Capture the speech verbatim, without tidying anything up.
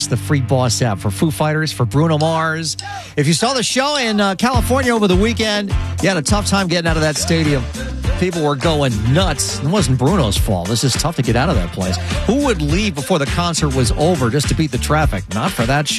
the free Boss app for Foo Fighters, for Bruno Mars. If you saw the show in uh, California over the weekend, you had a tough time getting out of that stadium. People were going nuts. It wasn't Bruno's fault. This is tough to get out of that place. Who would leave before the concert was over just to beat the traffic? Not for that show.